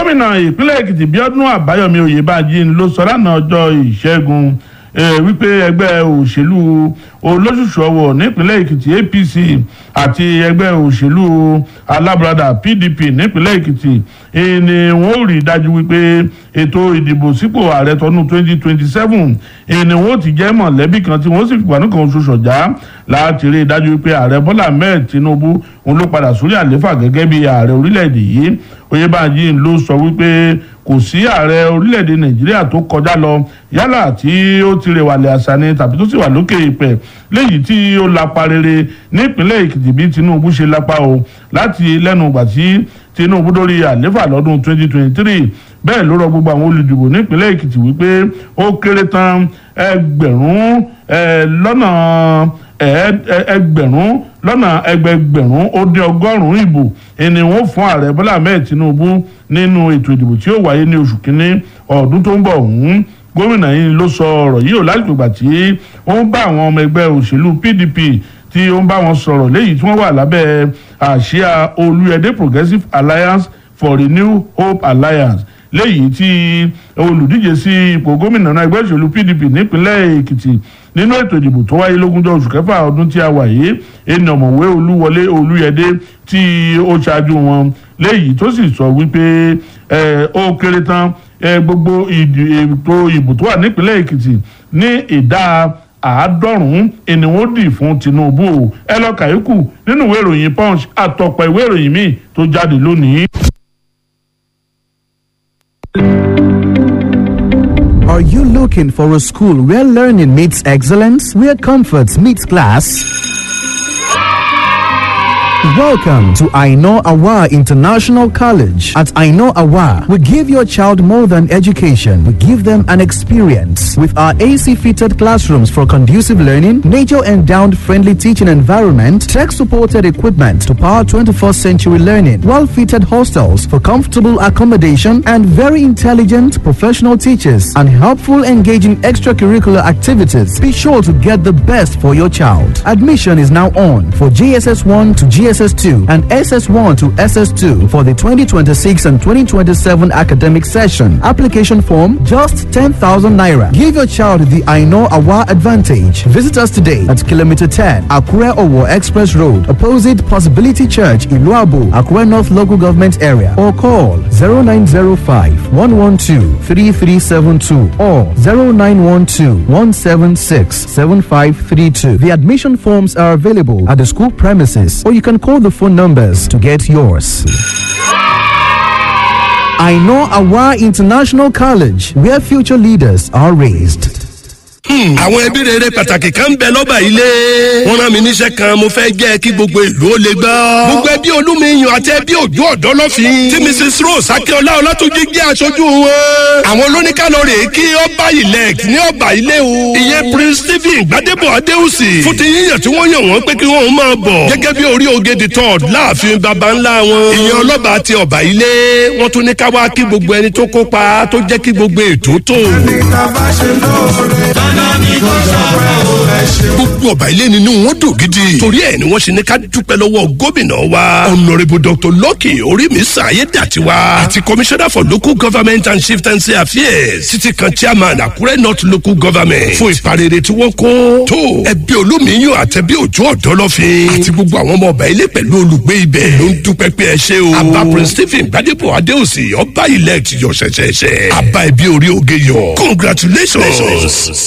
gómìnà ìpínlẹ̀ Èkìtì Bíọ́dún Àbáyọ̀mí Oyèbánjí ló sọ lánàá ọjọ́ ìṣẹ́gun wípé ẹgbẹ́ òṣèlú olóṣùṣù ọwọ̀ nípínlẹ̀ Èkìtì APC àti ẹgbẹ́ òṣèlú alábùradà PDP nípínlẹ̀ Èkìtì ni wọ́n ò rí dájú wípé ètò ìdìbò sípò ààrẹ tọdún 2027 ni wọ́n ti jẹ́ mọ̀lẹ́bí kan tí wọ́n sì fìgbà náà kan ṣoṣo já láti rí dájú wípé ààrẹ Bọ́lá Ahmed Tinubu òun ló padà sórí àlééfà gẹ́gẹ́ bí ààrẹ orílẹ̀-èdè yìí. Oyèbánjí ló sọ wípé kò sí ààrẹ orílẹ̀-èdè Nàìjíríà tó kọjá lọ yálà tí ó ti rẹwàlẹ̀ àṣà ni tàbí tó sì wà lókè ìpẹ́ léyìí tí ó lapa rere nípínlẹ̀ Èkìtì bí Tinubu ṣe lapa o láti lẹ́nu ìgbà tí Tinubu dórí àlééfà lọ́dún 2023. bẹ́ẹ̀ ló rọ gbogbo àwọn olùdìbò nípínlẹ̀ Èkìtì wípé ó kéré tán ẹgbẹ̀rún lọ́nà ẹgbẹ̀rún ó dín ọgọ́rùn-ún ìbò ni wọ́n fún ààrẹ Bọ́lá Ahmed Tinubu nínú ètò ìdìbò tí ó wáyé ní oṣù kínní ọdún tó ń bọ̀ ọ̀hún. Gómìnà yìí ló sọ ọ̀rọ̀ yìí ò lásìkò ìgbà tí ó ń bá àwọn ọmọ ẹgbẹ́ òṣèlú PDP tí ó ń bá wọn sọ̀rọ̀ léyìí tí wọ́n wà lábẹ́ àsíá Olúyẹdé Progressive Alliance for Renew Hope Alliance léyìí tí olùdíje sí ipò gómìnà náà ẹgbẹ́ òṣèlú PDP nípínlẹ̀ Èkìtì nínú ètò ìdìbò tó wáyé lógúnjọ́ oṣù kẹfà ọdún tí a wà yìí ẹni ọ̀mọ̀wé Olúwọlé Olúyẹdé tí ó ṣáájú wọn léyìí tó sì sọ wípé ó kéré tán gbogbo ètò ìbò tó wà nípínlẹ̀ Èkìtì ní ìdá 90% ẹni wọ́n dì fún Tinubu. ẹ lọ kàyékù nínú ìwé ìròyìn Punch àtọ̀pọ̀ ìwé ìròyìn míì tó jáde lónìí. Are you looking for a school where learning meets excellence, where comfort meets class? Welcome to Aino Awa International College. At Aino Awa, we give your child more than education. We give them an experience. With our AC-fitted classrooms for conducive learning, nature-endowed friendly teaching environment, tech-supported equipment to power 21st century learning, well-fitted hostels for comfortable accommodation, and very intelligent professional teachers and helpful engaging extracurricular activities. Be sure to get the best for your child. Admission is now on for JSS 1 to GSS 2 and SS1 to SS2 for the 2026 and 2027 academic session. Application form just 10,000 naira. Give your child the Aino Awa advantage. Visit us today at kilometer 10 Akure Owo Express Road, opposite Possibility Church, Iluabu, Akure North Local Government Area, or call 0905 112 3372 or 0912 176 7532. The admission forms are available at the school premises, or you can call the phone numbers to get yours. Aino Awa International College, where future leaders are raised. àwọn ẹbí rere pàtàkì kan bẹ lọ́ba ilé. wọ́n rán mi níṣẹ́ kan mo fẹ́ jẹ́ kí gbogbo ìlú ó lè gbọ́. gbogbo ẹbí Olúmiyàn àti ẹbí Òjó Ọ̀dọ́ lọ́fìn. tí Mrs Rose Akínọlá Ọlátúnjí jẹ́ aṣojú wọn. àwọn olóníkàlọ́rẹ̀ kí ọba elect ní ọba ilé o. ìyẹn Prince Stephen Gbadebo Adéhùsì. fún ti yíyàn tí wọ́n yàn wọ́n pé kí wọ́n máa bọ̀. gẹ́gẹ́ bí orí oge the third láàfin baba ńlá wọn. ìyẹn ọlọ́ba àti ọba ilé. wọ́n tún ní ká wá kí gbogbo ẹni tó kópa tó jẹ́ kí gbogbo ètò tó. gbogbo ọba ilé nínú wọn dùn gidi. torí ẹ̀ ni wọ́n ṣe ní ká dúpẹ́ lọ́wọ́ gómìnà wa Honourable Dr. Lucky Orímisàn Ayédàtiwa àti Commissioner for Local Government and Chieftaincy Affairs títí kan Chairman Àkúrẹ́ North Local Government fún ìparere tí wọ́n kó. tó ẹbí Olúmiyàn àtẹbí Òjó Ọ̀dọ́ lọ́fin àti gbogbo àwọn ọmọ ọba ilé pẹ̀lú olùgbé ibẹ̀ ló ń dúpẹ́ pé ẹ ṣe o. àbá Prince Stephen Gbadebo Adéhùsì ọba elect yọ ṣẹ̀ṣẹ̀ṣẹ̀. àbá ẹbí orí oge yọ. Congratulations.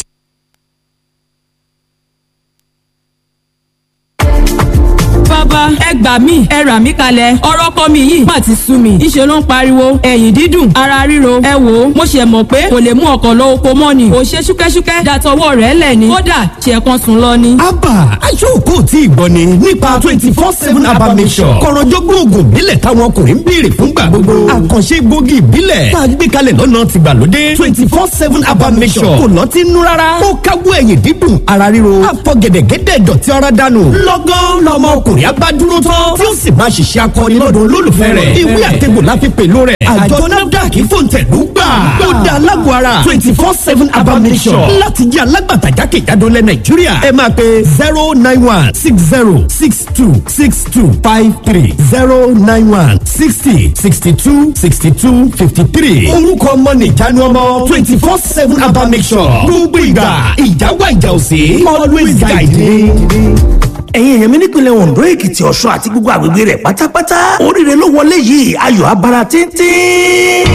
bàbá ẹ gbà mí ẹ rà mí kalẹ̀ ọ̀rọ̀ kọ́ mi yìí má ti sú mi ìṣe ló ń pariwo ẹ̀yìn dídùn ara ríro ẹ wò ó mo ṣe mọ̀ pé kò lè mú ọkọ̀ lọ oko mọ́ ni kò ṣe ṣúkẹ́ṣúkẹ́ dàtọwọ́ rẹ̀ lẹ̀ ni kódà ṣe kan sùn lọ ni. abba aṣọ́kò tí ì gbọ́ ni nípa 24/7 abba mission kọ̀rọ̀jọ́gbọ́n oògùn ìbílẹ̀ táwọn ọkùnrin ń béèrè fúngbà gbogbo àkànṣe gbòógì ìbílẹ̀ tá a gbé kalẹ̀ lọ́nà tìgbàlódé 24/7 abba mission kò lọ́tí nú rárá ó káwọ́ ẹ̀yìn dídùn ara ríro àfọ̀gẹ̀dẹ̀gẹ̀dẹ̀ dọ̀tí ara dànù lọ́gán lọ́mọ ọkùnrin abádúró tán tí ó sì máa ṣiṣẹ́ akọni lọ́dún olólùfẹ́ rẹ̀ ìwé àtẹ̀gbò láfi pèlú rẹ̀ àjọ NAFDAC nafdac fòǹtẹ̀lú gbà. ó da alágbó ara 24/7 herbal mixture láti jẹ́ alágbàtà jákèjádò lẹ Nàìjíríà. ẹ máa pe 09160626253 09160626253. orúkọ ọmọ nìjánu ọmọ 24/7 herbal mixture. gbogbo ìgbà ìjáwá ìjà òsè always guide me. ẹ̀yin èèyàn mi nípìnlẹ̀ Ondo, Èkìtì, Ọ̀ṣun àti gbogbo àgbègbè rẹ̀ pátápátá oríire ló wọlé yìí, ayọ̀ abara tíntín.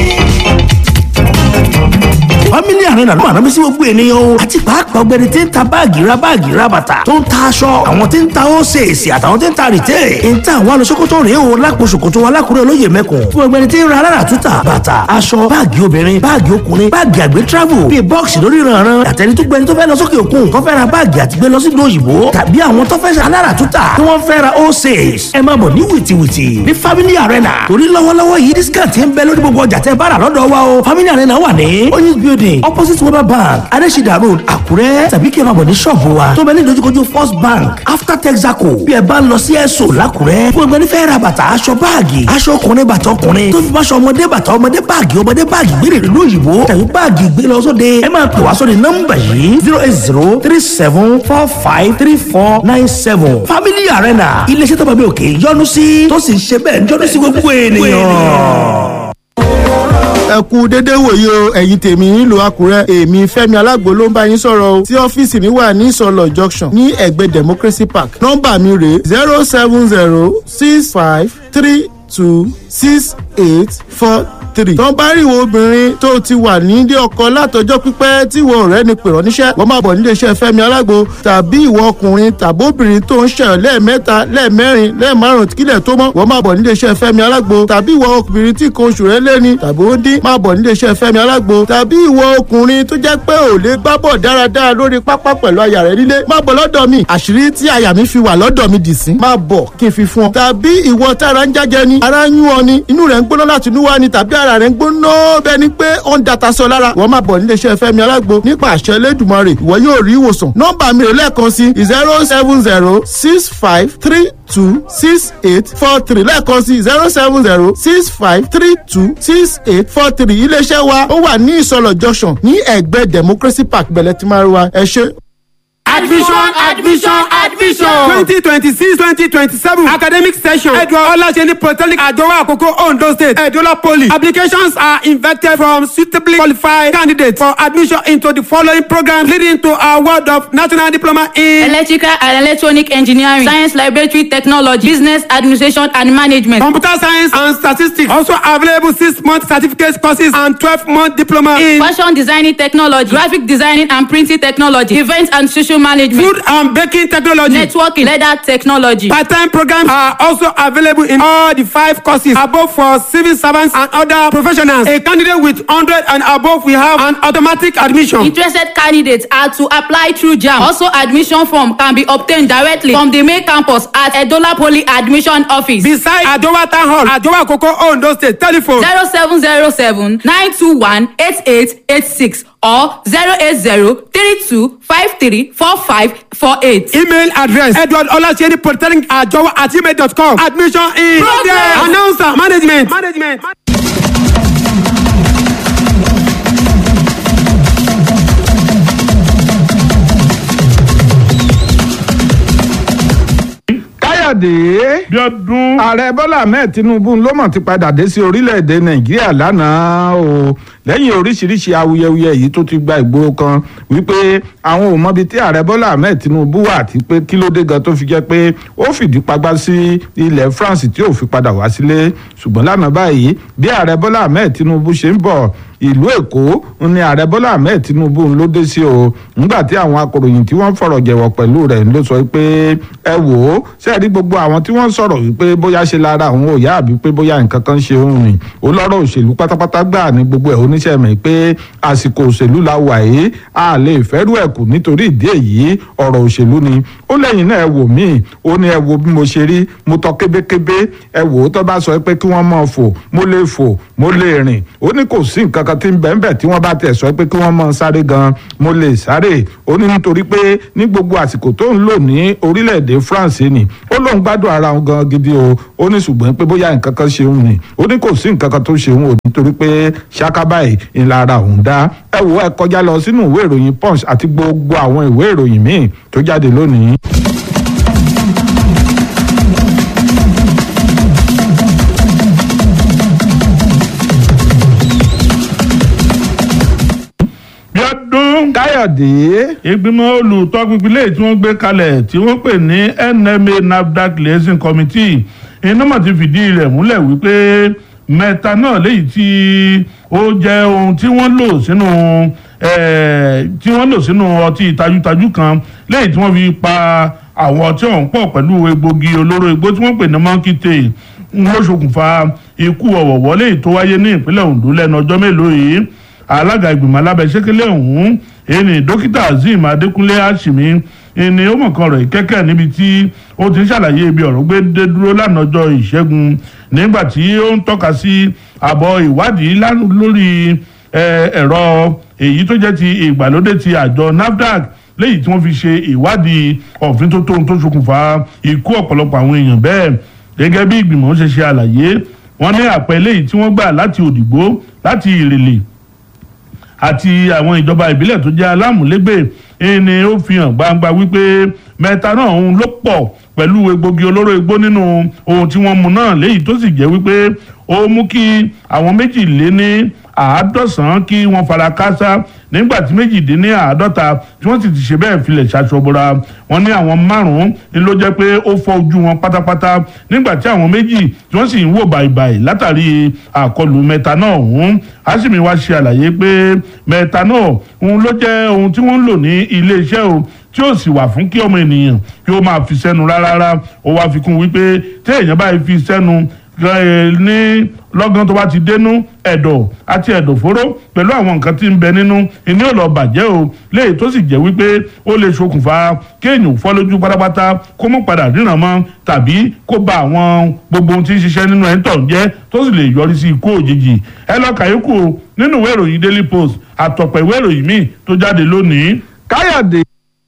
Family Arena ló máa rán mi sí gbogbo ènìyàn o, àti pàápàá ọgbẹ́ni tí ń ta báàgì ra bàtà, tó ń ta aṣọ, àwọn tí ń ta ósèèsì àtàwọn tí ń ta rìtẹ́. ń ta àwọn alọ́sọ́kótó rèé o, lápò ṣòkòtò alákùrẹ́ olóyè mẹ́kùn. fún ọgbẹ́ni tí ń ra alára túta, bàtà, aṣọ, báàgì obìnrin, báàgì ọkùnrin, báàgì àgbẹ̀ travel, bíi bọ́ọ̀sì lórí ìrànràn, àtẹni tó gbẹni tó fẹ́ lọ sókè òkun, tó fẹ́ ra báàgì àti gbé lọ sí ìlú òyìnbó, tàbí àwọn tó fẹ́ ṣe alára túta, tí wọ́n fẹ́ ra ósèèsì. ẹ máa bọ̀ ní wìtìwìtì ní Family Arena, torí lọ́wọ́lọ́wọ́ yìí discount ń bẹ lórí gbogbo ọjà tẹ́ bá rà lọ́dọ̀ wa o. Family Arena wà ní Oyinz building opposite Mobile Bank, Adesida Road, Àkúrẹ́, tàbí kí ẹ máa bọ̀ ní ṣọ́ọ̀bù wa tó bẹ ní ìdojúkojú First Bank after Texaco. bí ẹ bá ń lọ sí ẹ̀sọ́ l'Àkúrẹ́, fún ẹgbẹ́ nífẹ̀ẹ́ ra bàtà, aṣọ báàgì, aṣọ ọkùnrin, bàtà ọkùnrin, tó fi máṣọ ọmọdé, bàtà ọmọdé, báàgì ọmọdé, báàgì gbére ìlú òyìnbó, tàbí báàgì gbé lọ sóde. ẹ máa pè wá sórí nọ́mbà yìí 08037453497. Family Arena, iléeṣẹ́ tó bá bí òkè yọ́nú sí, tó sì ń ṣe bẹ́ẹ̀ yọ́nú sí gbogbo ènìyàn. ẹ kú dédé wòye o ẹ̀yin tèmi nílùú Àkúrẹ́. èmi Fẹ́mi Alágbo ló ń bá yín sọ̀rọ̀ o, tí ọ́fíìsì mi wà ní Ìsọlọ̀ junction ní ẹ̀gbẹ́ Democracy Park. nọ́mbà mi rèé 07065326843. tó ń bá rí ìwọ obìnrin tó ti wà nílé ọkọ látọjọ́ pípẹ́ tí ìwọ ọ̀rẹ́ ni pè ọ́ níṣẹ́, wọ́n máa bọ̀ nílé iṣẹ́ Fẹ́mi Alágbo. tàbí ìwọ ọkùnrin tàbí obìnrin tó ń ṣẹ̀yọ̀ lẹ́ẹ̀mẹ́ta lẹ́ẹ̀mẹ́rin lẹ́ẹ̀márùn kílẹ̀ tó mọ́, wọ́n máa bọ̀ nílé iṣẹ́ Fẹ́mi Alágbo. tàbí ìwọ obìnrin tí nǹkan oṣù rẹ̀ lẹ́ni tàbí ó dín, máa bọ̀ nílé iṣẹ́ Fẹ́mi Alágbo. tàbí ìwọ ọkùnrin tó jẹ́ pé ò lè gbá bọ̀ dáradára lórí pápá pẹ̀lú aya rẹ̀ nílé, máa bọ̀ lọ́dọ̀ mi. àṣírí tí aya mi fi wà lọ́dọ̀ mi dì sí, máa bọ̀ kí n fi fún ọ. tàbí ìwọ tára ń jájẹ ni, ara ń yún ọ ni, inú rẹ̀ ń gbóná láti inú wá ni, tàbí ara rẹ̀ ń gbóná bẹ́ẹ̀ ni pé ó ń data sọ lára, wọ́n máa bọ̀ nílé iṣẹ́ Fẹ́mi Alágbo. nípa àṣẹ Elédùmarè ìwọ yóò rí ìwòsàn. nọ́mbà mi rè lẹ́ẹ̀kan sí 07065326843 lẹ́ẹ̀kan sí 07065326843. iléeṣẹ́ wa ó wà ní Ìsọlọ̀ junction ní ẹ̀gbẹ́ Democracy Park bẹ̀lẹ̀ tí máa rí wa. ẹ ṣé. Admission 2026-2027 academic session Edward Olaseni Polytechnic Adowa Akoko Ondo State Edola Poly. Applications are invited from suitably qualified candidates for admission into the following programs leading to award of national diploma in electrical and electronic engineering, science laboratory technology, business administration and management, computer science and statistics. Also available 6-month certificate courses and 12-month diploma in fashion designing technology, graphic designing and printing technology, event and social management, food and baking technology, networking, leather technology. Part-time programs are also available in all the 5 courses above for civil servants and other professionals. A candidate with 100 and above will have an automatic admission. Interested candidates are to apply through JAMB. Also, admission form can be obtained directly from the main campus at Edola Poly Admission Office beside Adowa Town Hall, Adowa Akoko Ondo State. Telephone 0707-921-8886 or 080-3253-4548. Email address Edward Olaseni Polytechnic @gmail.com. Admission in progress. Announcer management. Káyọ̀dé Bíọ́dún ààrẹ Bọ́lá Ahmed Tinubu ló mọ̀ ti padà dé sí orílẹ̀-èdè Nàìjíríà lánàá o lẹ́yìn oríṣiríṣi awuyewuye yìí tó ti gba ìgboro kan wípé àwọn ò mọbi tí ààrẹ Bọ́lá Ahmed Tinubu wà àti pé kí ló dé gan tó fi jẹ́ pé ó fìdí pagbá sí ilẹ̀ France tí ò fi padà wá sílé. ṣùgbọ́n lánàá báyìí bí ààrẹ Bọ́lá Ahmed Tinubu ṣe ń bọ̀ ìlú Èkó ní ààrẹ Bọ́lá Ahmed Tinubu ló dé sí o nígbà tí àwọn akọ̀ròyìn tí wọ́n fọ̀rọ̀ jẹ̀wọ̀ pẹ̀lú rẹ̀ ló sọ pé ẹ wò ó ṣe rí gbogbo àwọn tí wọ́n sọ̀rọ̀ wípé bóyá ṣe lára àwọn ò yá àbí pé bóyá nǹkan kan ṣe òun ni ó lọ́rọ̀ òṣèlú pátápátá gbà ní gbogbo ẹ̀ oníṣẹ́ mi pé àsìkò òṣèlú la wà yìí a lè fẹ́rù ẹ̀kú nítorí ìdí èyí ọ̀rọ̀ òṣèlú ni ó lẹ́yìn náà ẹ wò mí ó ní ẹ wo bí mo ṣe rí mo tọ́ kébékébé ẹ wò ó tó bá sọ pé kí wọ́n máa fò mo lè fò mo lè rìn ó ní kò sí nǹkan kan tí ń bẹ́ẹ̀ bẹ́ẹ̀ tí wọ́n bá tẹ̀ sọ pé kí wọ́n máa sáré gan mo lè sáré ó ní nítorí pé ní gbogbo àsìkò tó ń lò ní orílẹ̀-èdè France ni ó lóun gbádùn ara òun gan gidi ó ní ṣùgbọ́n pé bóyá nǹkan kan ṣe òun ni ó ní kò sí nǹkan kan tó ṣe òun ò nítorí pé ṣákábàì ńlá ara òun dá ẹ wò ẹ kọjá lọ sínú ìwé ìròyìn Punch àti gbogbo àwọn ìwé ìròyìn míì tó jáde lónìí. Káyọ̀dé. ìgbìmọ̀ olùtọ́pinpin lẹ́yìn tí wọ́n gbé kalẹ̀ tí wọ́n pè ní NMA NAFDAC liaison committee iná mọ̀ ti fìdí rẹ̀ múlẹ̀ wípé methanol léyìí tí ó jẹ́ ohun tí wọ́n lò sínú ọtí tajútajú kan lẹ́yìn tí wọ́n fi pa àwọn ọtí ọ̀hún pọ̀ pẹ̀lú egbògi olóró igbó tí wọ́n pè ní monkey tail ló ṣokùnfà ikú ọ̀wọ̀wọ́ léyìí tó wáyé ní ìpínlẹ̀ Ondo lẹ́nu ọjọ́ mélòó yìí alága ìgbìmọ̀ alábẹ́sẹ́kẹ́lẹ́ ọ̀hún ẹni dókítà Azeem Adékúnlé Àṣìmí ẹni ó mọ̀kan rẹ̀ kẹ́kẹ́ níbi tí ó ti ń ṣàlàyé ibi ọ̀rọ̀ gbé dé dúró lánàá ọjọ́ ìṣẹ́gun nígbà tí ó ń tọ́ka sí àbọ̀ ìwádìí lórí ẹ̀rọ èyí tó jẹ́ ti ìgbàlódé ti àjọ NAFDAC léyìí tí wọ́n fi ṣe ìwádìí ọ̀fin tó tóun tó ṣokùnfà ikú ọ̀pọ̀lọpọ̀ àwọn èèyàn bẹ́ẹ̀ gẹ́gẹ́ bí ìgbìmọ̀ ṣe ṣe àlàyé wọ́n ní àpẹ léyìí tí wọ́n gbà láti Òdìgbò láti Ìrèlè àti àwọn ìjọba ìbílẹ̀ tó jẹ́ alámúlégbè ni ó fi hàn gbangba wípé methanol ọ̀hún ló pọ̀ pẹ̀lú egbògi olóró igbó nínú ohun tí wọ́n mu náà léyìí tó sì jẹ́ wípé ó mú kí àwọn 250 kí wọ́n fara káásá nígbà tí 50 tí wọ́n sì ti ṣe bẹ́ẹ̀ filẹ̀ ṣaṣọbora wọ́n ní àwọn 5 ni ló jẹ́ pé ó fọ́ ojú wọn pátápátá nígbà tí àwọn 2 tí wọ́n sì ń wò bàìbàì látàrí àkọlù methanol ọ̀hún Àṣìmí wá ṣe àlàyé pé methanol òun ló jẹ́ ohun tí wọ́n ń lò ní ilé iṣẹ́ o tí ó sì wà fún kí ọmọ ènìyàn kí ó máa fi sẹ́nu rárá ó wá fi kún wípé tí èèyàn bá fi sẹ́nu ní lọ́gán tó bá ti dénú ẹ̀dọ̀ àti ẹ̀dọ̀fóró pẹ̀lú àwọn nǹkan tí ń bẹ nínú ìní ò lọ bàjẹ́ o léyìí tó sì jẹ́ wípé ó lè ṣokùnfà kéèyàn fọ́ lójú pátápátá kó mọ̀ padà ríran mọ́ tàbí kó ba àwọn gbogbo ohun tí ń ṣiṣẹ́ nínú ẹ̀ ń tọ̀ jẹ́ tó sì lè yọrí sí ikú òjijì ẹ lọ kàyókù nínú ìwé ìròyìn Daily Post àtọ̀pọ̀ ìwé ìròyìn míì tó jáde lónìí. Káyọ̀dé.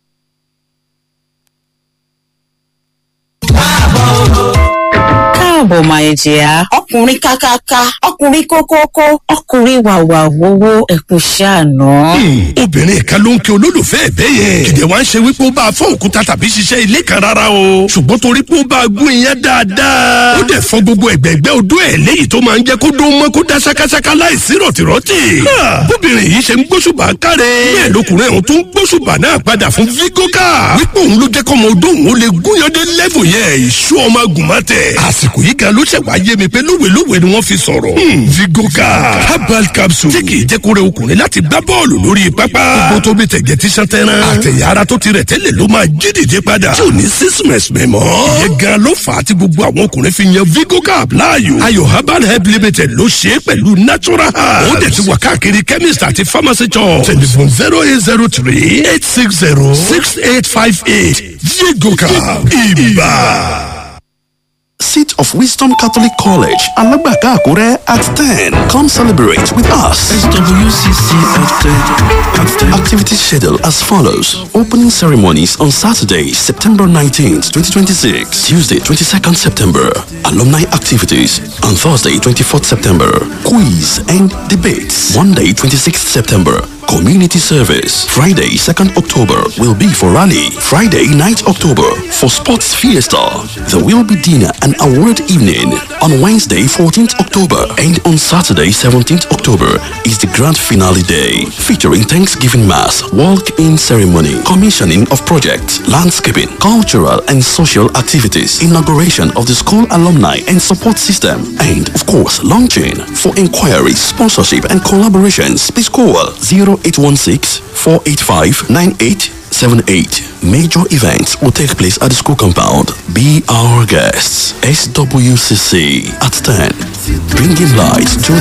káàbọ̀ máa jẹ́ ọkùnrin kákáká ọkùnrin kókókó ọkùnrin wàwà wowó ẹkùn ṣàánú. obìnrin kan ló ń kí olólùfẹ́ ẹ̀bẹ́ yẹn kìdẹ̀ wá ń ṣe wípé ó bá a fọ́ òkúta tàbí ṣiṣẹ́ ilé kan rárá o ṣùgbọ́n torí pé ó bá a gún iyán dáadáa ó dẹ̀ fọ́ gbogbo ẹ̀gbẹ̀gbẹ́ odó ẹ̀ léyìí tó máa ń jẹ́ kó dó mọ́ kó dá ṣákáṣáká láìsí rọ̀tìrọ̀tì. bóbìnrin yìí ṣe ń gbóṣùbà káre bẹ́ẹ̀ lọkùnrin ọ̀hún tó ń gbóṣùbà náà padà fún Vigoka wípé òun ló jẹ́ kọ́mọ odó òun ó lè gúnyán dé lẹ́fù yẹn ìṣú ọmọ agùnmọ́tẹ̀ àsìkò yìí gan ló ṣẹ̀wá yé mi pé lówelówe ni wọ́n fi sọ̀rọ̀. Vigoka herbal capsule tí kì í jẹ́ kó rẹ ọkùnrin láti gbá bọ́ọ̀lù lórí pápá. gbogbo tó bí tẹ̀gẹ̀ tí sàn tẹ́ran. àtẹ̀yà ara tó ti rẹ̀ tẹ́lẹ̀ ló máa jí dìde padà. tí ò ní sísìmẹ̀sì mẹ́mọ́. ìyẹn gan ló fà á tí gbogbo àwọn ọkùnrin fi yan Vigoka láàyò. Ayọ̀ herbal help limited ló ṣe é pẹ̀lú natural herbs. ó dẹ̀ ti wà káàkiri chemist àti pharmacy shop. telephone 0803-860-6858. Vigoka ibà. Seat of Wisdom Catholic College, Alagbaka Akure at 10. Come celebrate with us. SWCC at 10. Activity schedule as follows. Opening ceremonies on Saturday, September 19th, 2026. Tuesday, 22nd September. Alumni activities on Thursday, 24th September. Quiz and debates. Monday, 26th September. Community service. Friday, 2nd October will be for rally. Friday, 9th October for sports fiesta. There will be dinner and award evening. On Wednesday, 14th October and on Saturday, 17th October is the grand finale day featuring Thanksgiving Mass, walk-in ceremony, commissioning of projects, landscaping, cultural and social activities, inauguration of the school alumni and support system, and of course, launching. For inquiries, sponsorship and collaborations, please call 0816-485-9878. Major events will take place at the school compound. Be our guests. SWCC at 10. Bringing light to the